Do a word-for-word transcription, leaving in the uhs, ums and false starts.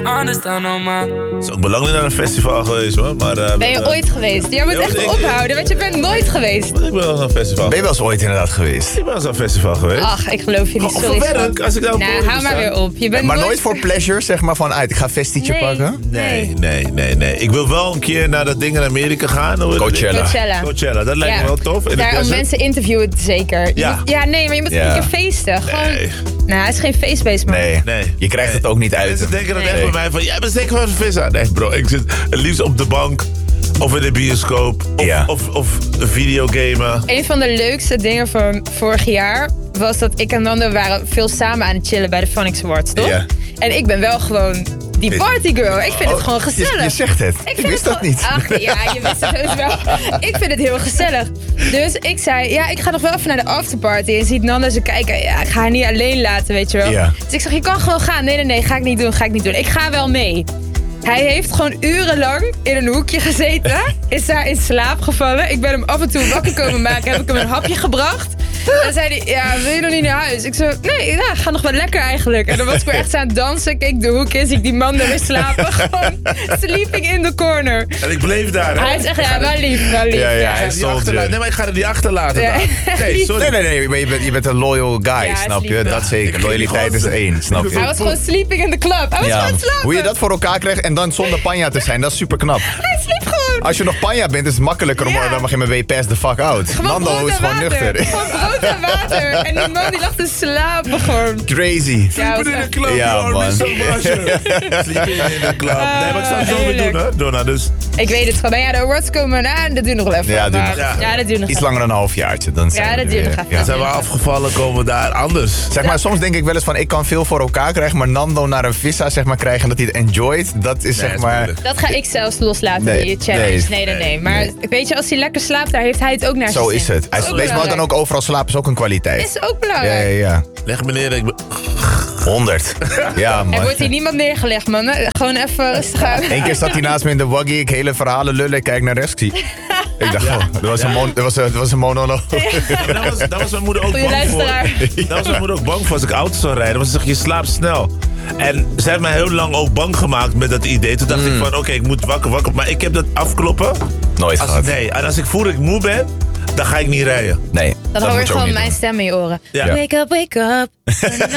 understand no man. Het is ook belangrijk naar een festival geweest hoor. Maar, uh, Ben je uh, ooit geweest? Jij moet ja, echt ik- ophouden, want je bent nooit geweest. Ik ben wel naar een festival. Ben je wel eens ooit inderdaad geweest? Ik ben wel eens naar een festival geweest. Ach, ik geloof je niet. Of Sorry. voor werk, als ik daar op Nou, podium hou maar sta. weer op. Je bent Maar nooit nooit voor pleasure, zeg maar van uit, ik ga een festietje Nee. pakken? Nee, nee, nee, nee. Ik wil wel een keer naar dat ding in Amerika gaan. Hoe heet het? Coachella. Coachella. Coachella, dat lijkt Ja. me wel tof. In de Daar om desert. mensen interviewen, zeker. Je Ja. moet- ja, nee, maar je moet Ja. een keer feesten. Gewoon, Nee. Nou, het is geen feestbeest, man. Nee. Nee. Je krijgt Nee. het ook niet uit. Mensen denken dan Nee. echt bij mij van, jij bent zeker van een visa. Nee bro, ik zit het liefst op de bank. Of in de bioscoop. Of, Ja. of, of videogamen. Een van de leukste dingen van vorig jaar was dat ik en Nando waren veel samen aan het chillen bij de Phonics Awards, toch? Ja. En ik ben wel gewoon die partygirl. Ik vind het gewoon gezellig. Je, je zegt het. Ik, vind wist het dat gewoon- niet. Ach, ja, je wist het heus wel. Ik vind het heel gezellig. Dus ik zei, ja, ik ga nog wel even naar de afterparty. En ziet Nando ze kijken, ja, ik ga haar niet alleen laten, weet je wel. Ja. Dus ik zeg, je kan gewoon gaan. Nee, nee, nee, ga ik niet doen, ga ik niet doen. Ik ga wel mee. Hij heeft gewoon urenlang in een hoekje gezeten. Is daar in slaap gevallen. Ik ben hem af en toe wakker komen maken. Heb ik hem een hapje gebracht. En zei hij, ja, wil je nog niet naar huis? Ik zei, nee, ja, ga nog wel lekker eigenlijk. En dan was ik weer echt aan het dansen. Keek de hoek in, zie ik die man daar weer slapen. Gewoon sleeping in the corner. En ik bleef daar. Hè? Hij is echt, ja, wel lief, wel lief. Ja, ja, ja. hij Die stond achterla- je. Nee, maar ik ga er niet achterlaten. Ja. daar. Nee, sorry. Nee, nee, nee, maar je bent, je bent een loyal guy, Ja, snap is je? lief, Dat ja. zeker. Ik- Loyaliteit is ik- één, snap ik- je? Hij was gewoon sleeping in the club. Hij was Ja. gewoon aan het slapen. Hoe je dat voor elkaar krijgt en dan zonder panja te zijn, dat is super knap. Hij sliep gewoon. Als je nog panja bent, is het makkelijker om Ja. dan mag je met pass the fuck out. Gewoon Nando brood is en gewoon water. nuchter. Gewoon brood en water. En die man die lag te slapen gewoon. Crazy. Ja, Sleeping in was the club, Ja, you are man. Mister Marshall. Sleeping in the club. Nee, maar ik zou het zo weer heerlijk. doen, hè, Donna. Dus Ik weet het gewoon. Maar ja, de awards komen aan. Dat duurt nog wel even. Ja, duurt maar- nog even. ja, dat duurt nog Iets even. langer dan een halfjaartje. Dan zijn Ja, we dat er duurt weer. nog even. Ja. zijn we afgevallen, komen we daar anders. Zeg maar, soms denk ik wel eens van, ik kan veel voor elkaar krijgen, maar Nando naar een visa zeg maar krijgen en dat hij het enjoyed, dat is zeg dat is maar... moeilijk. Dat ga ik zelfs loslaten, Nee, die challenge. nee, Nee, nee, nee. Maar nee. weet je, als hij lekker slaapt, daar heeft hij het ook naar Zo zijn is zin. het. Hij, Dat is ook deze man kan belangrijk. ook overal slapen, is ook een kwaliteit. Is ook Ja, belangrijk. ja, ja. Leg meneer, ik ben... honderd. Ja, Er man. wordt hier niemand neergelegd, man. Gewoon even rustig aan. Eén keer zat hij naast me in de waggy, ik hele verhalen lullen, ik kijk naar rechts, ik zie... Ik dacht, oh, dat was, een mon- dat was, een, dat was een monoloog. Ja, daar, was, daar was mijn moeder ook Goeie bang voor. luisteraar. Daar was mijn moeder ook bang voor als ik auto zou rijden. Want ze zegt, je slaapt snel. En ze heeft mij heel lang ook bang gemaakt met dat idee. Toen dacht ik van, oké, ik moet wakker, wakker. Maar ik heb dat afkloppen. Nooit Als, gehad. nee, en als ik voel dat ik moe ben, dan ga ik niet rijden. Nee, Dan dat hoor je moet je ook gewoon niet mijn doen. stem in je oren. Ja. Wake up, wake up.